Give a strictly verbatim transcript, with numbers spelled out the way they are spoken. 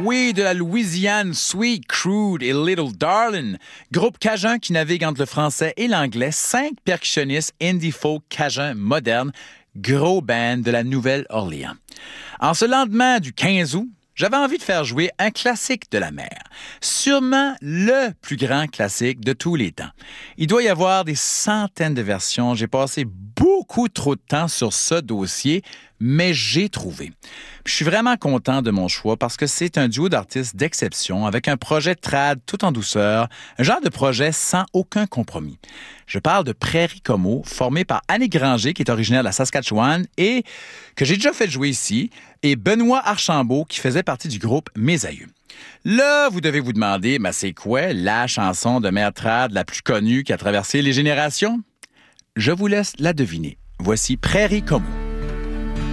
oui, de la Louisiane, Sweet, Crude et Little Darlin'. Groupe cajun qui navigue entre le français et l'anglais. Cinq percussionnistes indie folk cajun modernes. Gros band de la Nouvelle-Orléans. En ce lendemain du quinze août, j'avais envie de faire jouer un classique de la mer. Sûrement le plus grand classique de tous les temps. Il doit y avoir des centaines de versions. J'ai passé beaucoup trop de temps sur ce dossier, mais j'ai trouvé. Je suis vraiment content de mon choix parce que c'est un duo d'artistes d'exception avec un projet trad tout en douceur, un genre de projet sans aucun compromis. Je parle de Prairie Como, formé par Annick Granger, qui est originaire de la Saskatchewan et que j'ai déjà fait jouer ici, et Benoît Archambault, qui faisait partie du groupe Mes Aïeux. Là, vous devez vous demander, ben c'est quoi la chanson de mer trad la plus connue qui a traversé les générations? Je vous laisse la deviner. Voici Prairie Como.